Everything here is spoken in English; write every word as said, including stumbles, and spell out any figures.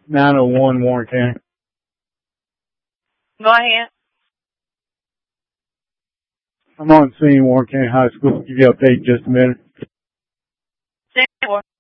nine oh one Warren County. Go ahead. I'm on scene, Warren County High School. Give you an update in just a minute. Say